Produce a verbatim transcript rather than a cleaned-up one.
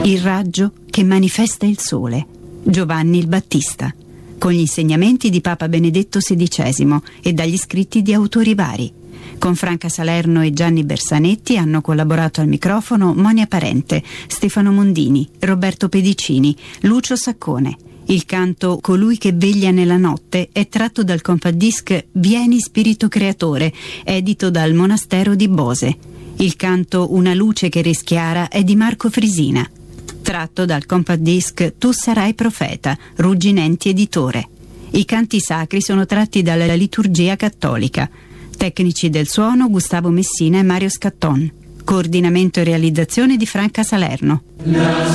Il raggio che manifesta il sole. Giovanni il Battista, con gli insegnamenti di Papa Benedetto sedicesimo e dagli scritti di autori vari. Con Franca Salerno e Gianni Bersanetti hanno collaborato al microfono Monia Parente, Stefano Mondini, Roberto Pedicini, Lucio Saccone. Il canto Colui che veglia nella notte è tratto dal compact disc Vieni Spirito Creatore, edito dal Monastero di Bose. Il canto Una luce che rischiara è di Marco Frisina, tratto dal compact disc Tu sarai profeta, Rugginenti editore. I canti sacri sono tratti dalla liturgia cattolica. Tecnici del suono Gustavo Messina e Mario Scatton. Coordinamento e realizzazione di Franca Salerno.